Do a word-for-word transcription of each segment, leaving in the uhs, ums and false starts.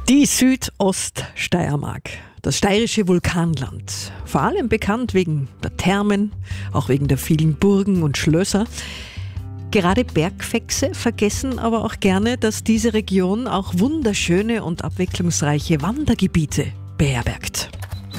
Die Südoststeiermark, das steirische Vulkanland. Vor allem bekannt wegen der Thermen, auch wegen der vielen Burgen und Schlösser. Gerade Bergfüchse vergessen aber auch gerne, dass diese Region auch wunderschöne und abwechslungsreiche Wandergebiete beherbergt.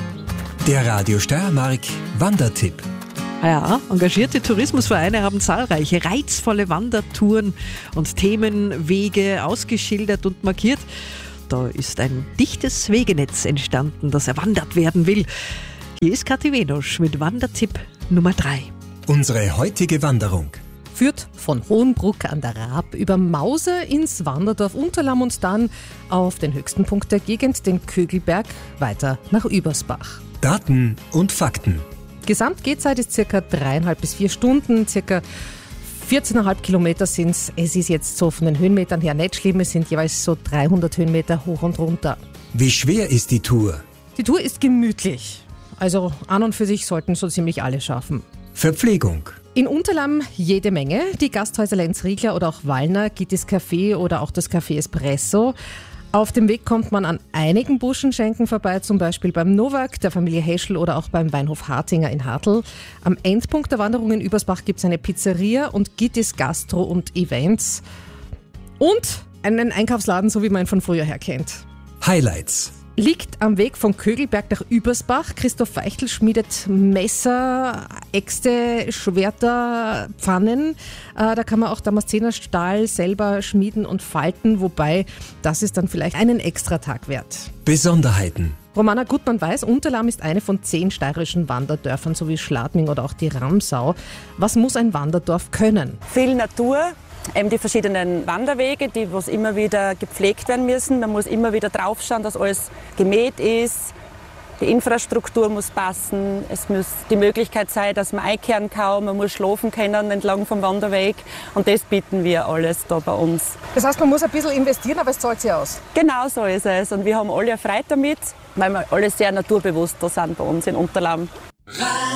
Der Radio Steiermark Wandertipp. Ja, engagierte Tourismusvereine haben zahlreiche reizvolle Wandertouren und Themenwege ausgeschildert und markiert. Da ist ein dichtes Wegenetz entstanden, das erwandert werden will. Hier ist Kathi Wenosch mit Wandertipp Nummer drei. Unsere heutige Wanderung führt von Hohenbruck an der Raab über Mause ins Wanderdorf Unterlamm und dann auf den höchsten Punkt der Gegend, den Kögelberg, weiter nach Übersbach. Daten und Fakten. Gesamtgehzeit ist circa dreieinhalb bis vier Stunden, circa vierzehn Komma fünf Kilometer sind es. Es ist jetzt so von den Höhenmetern her nicht schlimm, es sind jeweils so dreihundert Höhenmeter hoch und runter. Wie schwer ist die Tour? Die Tour ist gemütlich, also an und für sich sollten so ziemlich alle schaffen. Verpflegung. In Unterlamm jede Menge. Die Gasthäuser Lenz-Riegler oder auch Wallner, Gittis Café oder auch das Café Espresso. Auf dem Weg kommt man an einigen Buschenschenken vorbei, zum Beispiel beim Novak, der Familie Heschel oder auch beim Weinhof Hartinger in Hartl. Am Endpunkt der Wanderung in Übersbach gibt es eine Pizzeria und Gittis Gastro und Events. Und einen Einkaufsladen, so wie man ihn von früher her kennt. Highlights. Liegt am Weg von Kögelberg nach Übersbach. Christoph Feichtel schmiedet Messer, Äxte, Schwerter, Pfannen. Äh, da kann man auch Damaszenerstahl selber schmieden und falten, wobei das ist dann vielleicht einen Extratag wert. Besonderheiten. Romana Gutmann weiß, Unterlamm ist eine von zehn steirischen Wanderdörfern, sowie Schladming oder auch die Ramsau. Was muss ein Wanderdorf können? Viel Natur. Eben die verschiedenen Wanderwege, die was immer wieder gepflegt werden müssen. Man muss immer wieder draufschauen, dass alles gemäht ist. Die Infrastruktur muss passen. Es muss die Möglichkeit sein, dass man einkehren kann. Man muss schlafen können entlang vom Wanderweg. Und das bieten wir alles da bei uns. Das heißt, man muss ein bisschen investieren, aber es zahlt sich aus? Genau so ist es. Und wir haben alle Freude damit, weil wir alle sehr naturbewusst da sind bei uns in Unterlamm.